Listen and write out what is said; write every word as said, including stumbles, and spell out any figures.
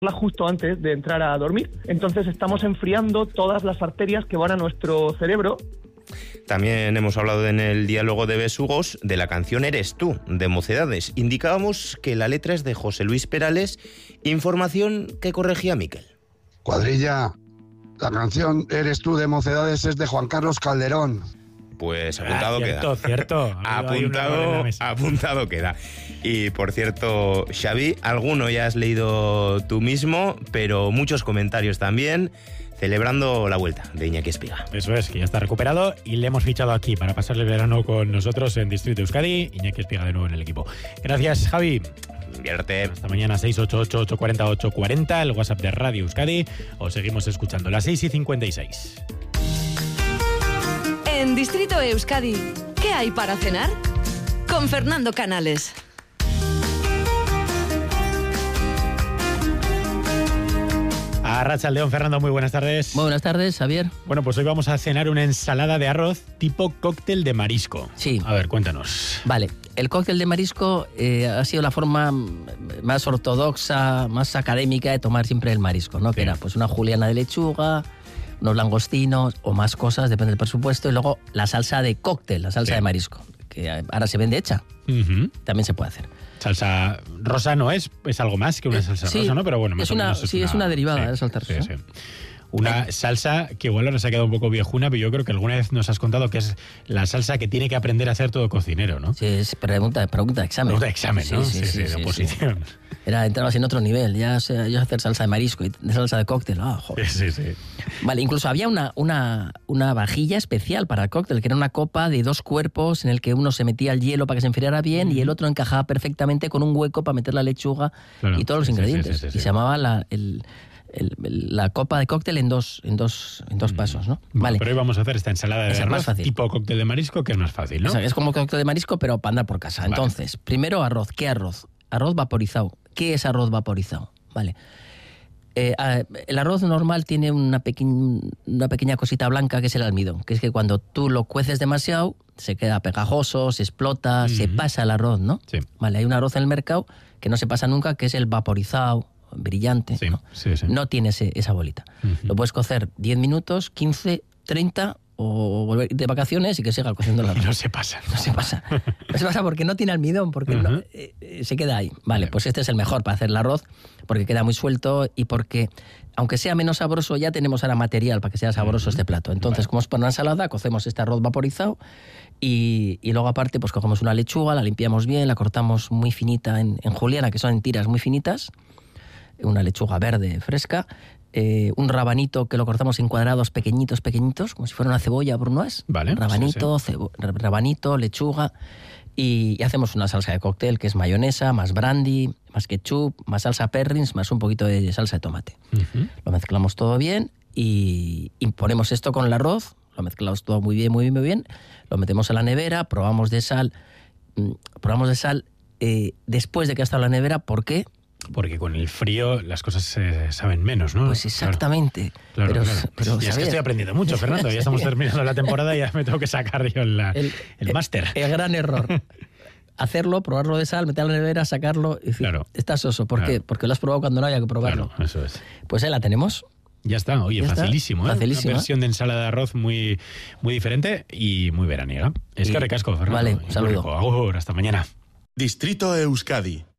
justo antes de entrar a dormir. Entonces estamos enfriando todas las arterias que van a nuestro cerebro. También hemos hablado en el diálogo de Besugos de la canción Eres tú, de Mocedades. Indicábamos que la letra es de José Luis Perales, información que corregía Miquel. Cuadrilla, la canción Eres tú de Mocedades es de Juan Carlos Calderón. Pues apuntado ah, cierto, queda. Cierto, apuntado, apuntado queda. Y por cierto, Xavi, alguno ya has leído tú mismo, pero muchos comentarios también, celebrando la vuelta de Iñaki Espiga. Eso es, que ya está recuperado y le hemos fichado aquí para pasarle el verano con nosotros en Distrito Euskadi. Iñaki Espiga de nuevo en el equipo. Gracias, Javi. Invierte. Hasta mañana, seis ocho ocho, ocho cuatro cero, ocho cuatro cero, el WhatsApp de Radio Euskadi. Os seguimos escuchando, las seis y cincuenta y seis. En Distrito Euskadi, ¿qué hay para cenar? Con Fernando Canales. Arratsaldeon, Fernando, muy buenas tardes. Muy buenas tardes, Javier. Bueno, pues hoy vamos a cenar una ensalada de arroz tipo cóctel de marisco. Sí. A ver, cuéntanos. Vale, el cóctel de marisco eh, ha sido la forma más ortodoxa, más académica de tomar siempre el marisco, ¿no? Sí. Que era pues una juliana de lechuga, unos langostinos o más cosas, depende del presupuesto, y luego la salsa de cóctel, la salsa sí. de marisco, que ahora se vende hecha. Uh-huh. También se puede hacer. Salsa rosa no es, es algo más que una salsa sí, rosa, ¿no? Pero bueno, más es o una, menos es sí, una, es una derivada sí, de la salsa rosa. Sí, sí. Una salsa que igual ahora se ha quedado un poco viejuna, pero yo creo que alguna vez nos has contado que es la salsa que tiene que aprender a hacer todo cocinero, ¿no? Sí, es pregunta, pregunta de examen. Pregunta de examen, ¿no? Sí, sí, sí, sí, sí, sí de oposición. Sí. Era, entrabas en otro nivel, ya, ya hacer salsa de marisco y de salsa de cóctel. Ah, joder. Sí, sí, sí. Vale, incluso había una, una, una vajilla especial para el cóctel, que era una copa de dos cuerpos en el que uno se metía el hielo para que se enfriara bien mm. y el otro encajaba perfectamente con un hueco para meter la lechuga claro, y todos los sí, ingredientes. Sí, sí, sí, sí. Y se llamaba la... El, El, el, la copa de cóctel en dos en dos en dos pasos, ¿no? Bueno, vale. Pero hoy vamos a hacer esta ensalada de arroz tipo cóctel de marisco, que es más fácil, ¿no? O sea, es como cóctel de marisco, pero para andar por casa. Vale. Entonces, primero arroz. ¿Qué arroz? Arroz vaporizado. ¿Qué es arroz vaporizado? Vale. Eh, el arroz normal tiene una, pequeñ, una pequeña cosita blanca que es el almidón, que es que cuando tú lo cueces demasiado se queda pegajoso, se explota, uh-huh. se pasa el arroz, ¿no? Sí. Vale, hay un arroz en el mercado que no se pasa nunca, que es el vaporizado, brillante, sí, ¿no? Sí, sí. No tiene ese, esa bolita. Uh-huh. Lo puedes cocer diez minutos, quince, treinta o volver de vacaciones y que siga cociendo el arroz. No se pasa. No se pasa. No se pasa porque no tiene almidón, porque uh-huh. no, eh, eh, se queda ahí. Vale, Bien. Pues este es el mejor para hacer el arroz porque queda muy suelto y porque, aunque sea menos sabroso, ya tenemos ahora material para que sea sabroso uh-huh. este plato. Entonces, vale. como es para una ensalada, cocemos este arroz vaporizado y, y luego aparte pues cogemos una lechuga, la limpiamos bien, la cortamos muy finita en, en juliana, que son en tiras muy finitas, una lechuga verde fresca, eh, un rabanito que lo cortamos en cuadrados pequeñitos, pequeñitos, como si fuera una cebolla brunoise. Vale. Rabanito, sí, sí. Cebo- rabanito, lechuga, y, y hacemos una salsa de cóctel que es mayonesa, más brandy, más ketchup, más salsa Perrins, más un poquito de salsa de tomate. Uh-huh. Lo mezclamos todo bien y, y ponemos esto con el arroz, lo mezclamos todo muy bien, muy bien, muy bien, lo metemos en la nevera, probamos de sal, probamos de sal eh, después de que ha estado en la nevera. ¿Por qué? Porque con el frío las cosas se saben menos, ¿no? Pues exactamente. Claro, pero, claro. pero, y es que estoy aprendiendo mucho, Fernando. Ya estamos terminando la temporada y ya me tengo que sacar yo la, el, el máster. El, el gran error. Hacerlo, probarlo de sal, meterlo en la nevera, sacarlo y decir, claro. está soso. ¿Por claro. qué? Porque lo has probado cuando no había que probarlo. Claro, eso es. Pues ahí la tenemos. Ya está, oye, ya facilísimo, está. ¿eh? Facilísimo, Una versión ¿eh? de ensalada de arroz muy, muy diferente y muy veraniega. Es y... que recasco, Fernando. Vale, un saludo. Agur, hasta mañana. Distrito Euskadi